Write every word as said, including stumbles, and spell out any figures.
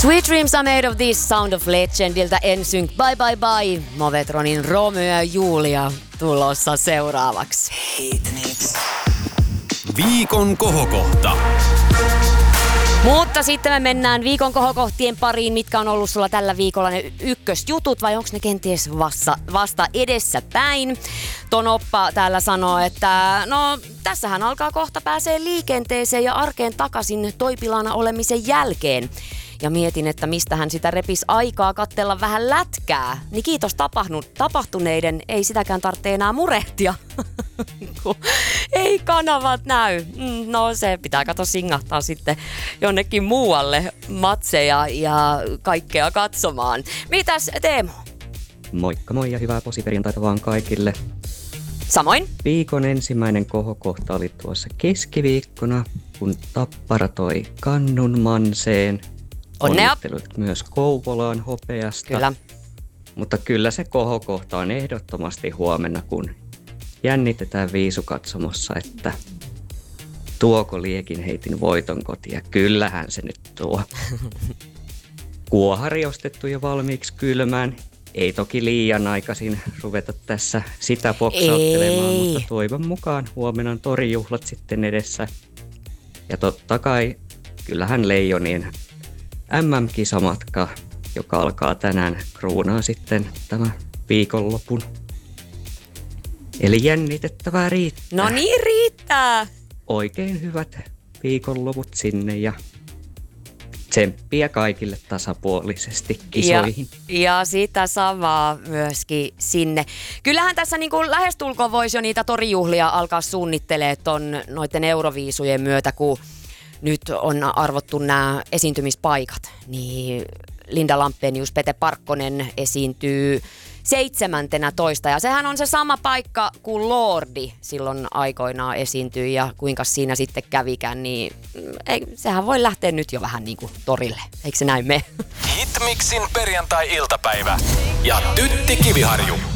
Sweet Dreams Are Made of This, Sound of Legendiltä N Sync, Bye Bye Bye, Movetronin Romeo ja Julia tulossa seuraavaksi. Viikon kohokohta. Mutta sitten me mennään viikon kohokohtien pariin. Mitkä on ollut sulla tällä viikolla ne ykkösjutut vai onko ne kenties vasta, vasta edessä päin? Tonoppa täällä sanoo, että no tässähän alkaa kohta pääsee liikenteeseen ja arkeen takaisin toipilana olemisen jälkeen. Ja mietin, että mistä hän sitä repisi aikaa katsella vähän lätkää. Niin kiitos tapahtuneiden, ei sitäkään tarvitse enää murehtia. Ei kanavat näy. No se pitää kato singahtaa sitten jonnekin muualle matseja ja kaikkea katsomaan. Mitäs Teemu? Moikka moi ja hyvää posiperjantaita vaan kaikille. Samoin. Viikon ensimmäinen kohokohta oli tuossa keskiviikkona, kun Tappara toi kannun Manseen. Onnea. Onnittelut myös Kouvolaan hopeasta. Kyllä. Mutta kyllä se kohokohta on ehdottomasti huomenna, kun jännitetään viisukatsomossa, että tuoko Liekin heitin voiton kotia. Kyllähän se nyt tuo. Kuohari ostettu jo valmiiksi kylmään. Ei toki liian aikaisin ruveta tässä sitä boksauttelemaan, Ei. mutta toivon mukaan huomenna on torijuhlat sitten edessä. Ja totta kai kyllähän Leijonien M M-kisamatka, joka alkaa tänään, kruunaa sitten tämän viikonlopun. Eli jännitettävää riittää. No niin riittää. Oikein hyvät viikonloput sinne ja tsemppiä kaikille tasapuolisesti kisoihin. Ja, ja sitä samaa myöskin sinne. Kyllähän tässä niin kuin lähestulkoon voisi jo niitä torijuhlia alkaa suunnittelemaan ton noiden euroviisujen myötä, kun nyt on arvottu nämä esiintymispaikat. Niin Linda Lampenius, Pete Parkkonen esiintyy seitsemäntenä toista. Ja sehän on se sama paikka kuin Lordi silloin aikoinaan esiintyi ja kuinka siinä sitten kävikään, niin ei, sehän voi lähteä nyt jo vähän niin kuin torille. Eikö se näin mene? Hitmixin perjantai-iltapäivä ja Tytti Kiviharju.